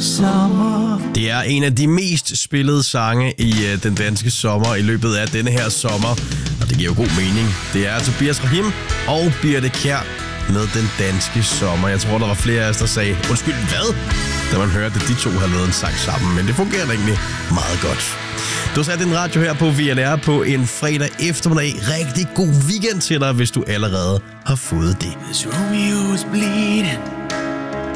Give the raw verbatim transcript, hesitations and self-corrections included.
sommer. Det er en af de mest spillede sange i uh, den danske sommer i løbet af denne her sommer. Og det giver jo god mening. Det er Tobias Rahim og Birthe Kjær med Den Danske Sommer. Jeg tror, der var flere af os, der sagde, undskyld, hvad? Da man hørte, at de to har lavet en sang sammen. Men det fungerer egentlig meget godt. Du har sat din radio her på V L R på en fredag eftermiddag. Rigtig god weekend til dig, hvis du allerede har fået det. Romeo's bleeding.